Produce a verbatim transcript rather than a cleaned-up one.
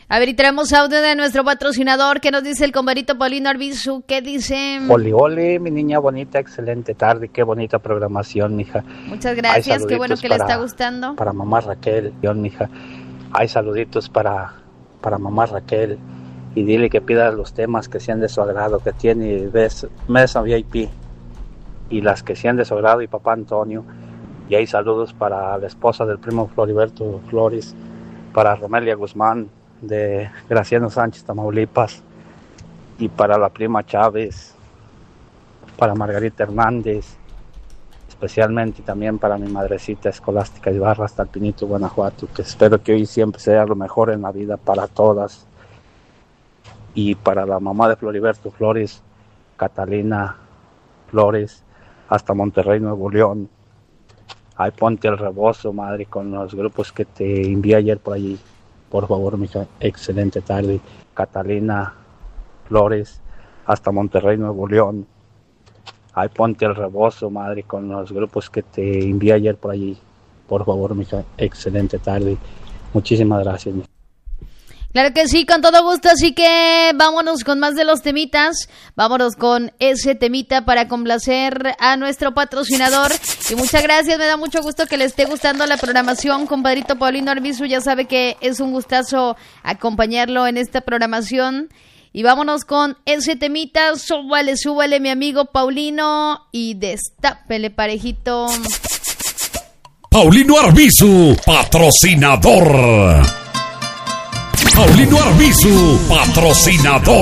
A ver, y traemos audio de nuestro patrocinador. ¿Qué nos dice el compadrito Paulino Arbizu? ¿Qué dice? Oli, oli, mi niña bonita, excelente tarde, qué bonita programación, mija. Muchas gracias, qué bueno que para, le está gustando. Para mamá Raquel, mija. Hay saluditos para, para mamá Raquel. Y dile que pida los temas que sean de su agrado, que tiene ves, Mesa V I P. Y las que sean de su agrado y papá Antonio. Y hay saludos para la esposa del primo Floriberto Flores, para Romelia Guzmán, de Graciano Sánchez, Tamaulipas, y para la prima Chávez, para Margarita Hernández, especialmente también para mi madrecita Escolástica Ibarra hasta el Pinito, Guanajuato, que espero que hoy siempre sea lo mejor en la vida para todas, y para la mamá de Floriberto Flores, Catalina Flores, hasta Monterrey, Nuevo León. Ay, ponte el rebozo, madre, con los grupos que te envié ayer por allí. Por favor, mija, excelente tarde. Catalina Flores, hasta Monterrey, Nuevo León. Ay, ponte el rebozo, madre, con los grupos que te envié ayer por allí. Por favor, mija, excelente tarde. Muchísimas gracias, mija. Claro que sí, con todo gusto, así que vámonos con más de los temitas, vámonos con ese temita para complacer a nuestro patrocinador, y muchas gracias, me da mucho gusto que le esté gustando la programación, compadrito Paulino Arbizu, ya sabe que es un gustazo acompañarlo en esta programación, y vámonos con ese temita, súbale, súbale mi amigo Paulino, y destápele parejito. Paulino Arbizu, patrocinador. Paulino Arbizu, patrocinador.